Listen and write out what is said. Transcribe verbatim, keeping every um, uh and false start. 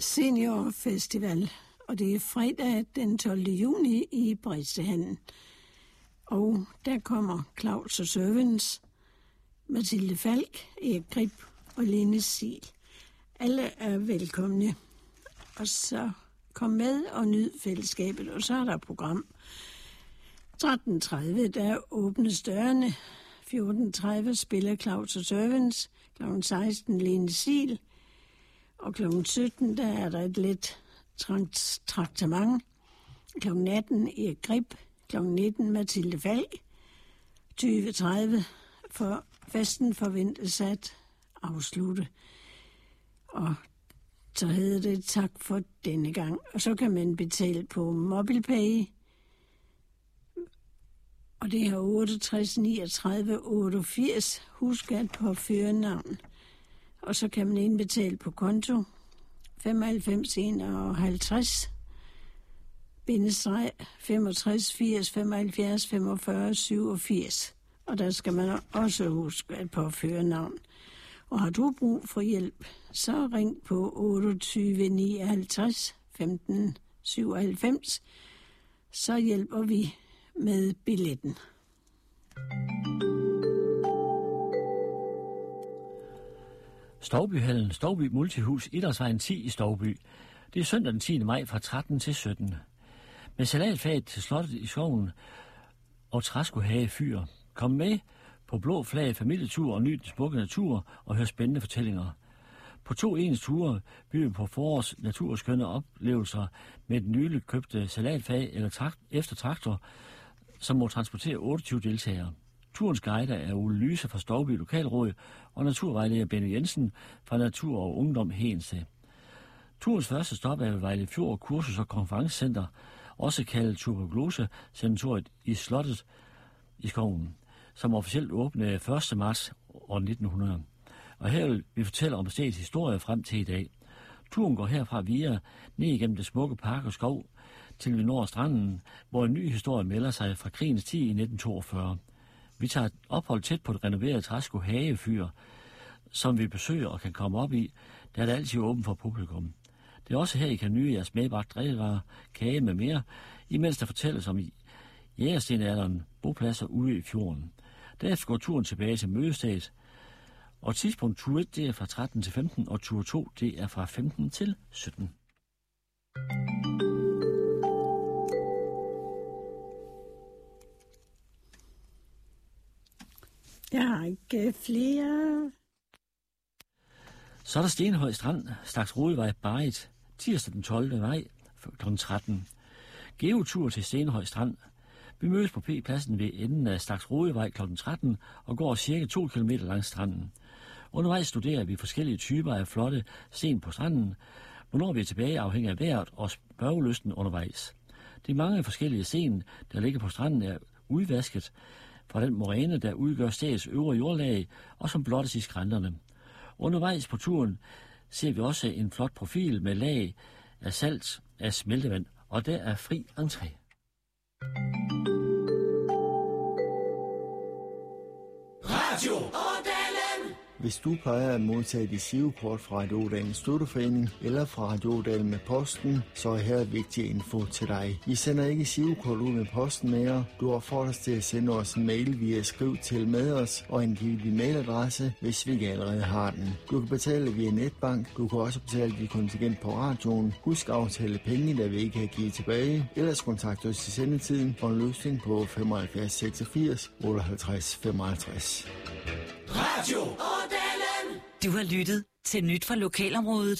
seniorfestival, og det er fredag den tolvte juni i Bredstehallen. Og der kommer Claus og Servants, Mathilde Falk, Erik Grip og Lene Sil. Alle er velkomne. Og så kom med og nyd fællesskabet, og så er der program. tretten tredive, der åbnes dørene. fjorten tredive spiller Claus og Servants. klokken seksten Lene Sil. Og klokken sytten, der er der et let traktement. klokken atten Erik Grip. klokken nitten Mathilde Falk. tyve tredive for festen forventes at afslutte. Og så hedder det tak for denne gang. Og så kan man betale på MobilePay. Og det er otteogtres niogtredive otteogfirs. Husk at påføre navn. Og så kan man indbetale på konto femoghalvfems enoghalvtreds bindestreg femogtres firs femoghalvfjerds femogfyrre syvogfirs. Og der skal man også huske at påføre navn. Og har du brug for hjælp, så ring på otteogtyve nioghalvtreds femten syvoghalvfems. Så hjælper vi med billetten. Stoubyhallen, Stouby Multihus, Idrætsvejen ti i Stouby. Det er søndag den tiende maj fra tretten til sytten. Med salatfaget til slottet i skoven og træskohage fyr. Kom med på blå flag familietur og nyt smukke natur og hør spændende fortællinger. På to ens ture byder vi på forårs naturskønne oplevelser med den nyligt købte salatfag eller trakt, efter traktor, som må transportere otteogtyve deltagere. Turens guider er Ole Lyse fra Stouby Lokalråd og naturvejleder Benny Jensen fra Natur og Ungdom Hense. Turens første stop er ved Vejle Fjord Kursus- og Konferencecenter, også kaldet Tuberkulose-sanatoriet i Slottet i skoven, som officielt åbnede første marts år nitten hundrede. Og her vil vi fortælle om stedets historie frem til i dag. Turen går herfra via ned igennem det smukke park og skov, til vi når stranden, hvor en ny historie melder sig fra krigens tid i nitten toogfyrre. Vi tager et ophold tæt på det renoverede træsko Hagefyr, som vi besøger og kan komme op i, der er det altid åbent for publikum. Det er også her, I kan nyde jeres medbragt drikkevarer, kage med mere, imens der fortælles om jægerstenalderen, bopladser ude i fjorden. Derefter går turen tilbage til mødestedet, og tidspunkt tur et det er fra tretten til femten, og tur to det er fra femten til sytten. Jeg har ikke flere. Så er der Stenhøj Strand, Stags Rodevej Barrit, tirsdag den tolvte maj klokken tretten. Geotur til Stenhøj Strand. Vi mødes på P-pladsen ved enden af Stags Rodevej klokken tretten og går cirka to kilometer langs stranden. Undervejs studerer vi forskellige typer af flotte sten på stranden. Hvornår vi er tilbage afhænger af vejret og spørgelysten undervejs. De mange forskellige sten, der ligger på stranden, er udvasket fra den moræne, der udgør stedets øvre jordlag, og som blottes i skrænterne. Undervejs på turen ser vi også en flot profil med lag af salt af smeltevand, og der er fri entré. Radio Ådalen! Hvis du plejer at modtage dit girokort fra Radio Ådalens Støtteforening eller fra Radio Ådalen med posten, så er her vigtig info til dig. Vi sender ikke girokort ud med posten mere. Du opfordres til at sende os en mail via skriv til med os og angive din mailadresse, hvis vi ikke allerede har den. Du kan betale via netbank. Du kan også betale dit kontingent på radioen. Husk at aftale penge, der vi ikke kan give tilbage. Ellers kontakt os i sendetiden for en løsning på femoghalvfjerds seksogfirs otteoghalvtreds femoghalvtreds. Radio Ådalen! Du har lyttet til Nyt fra Lokalområdet.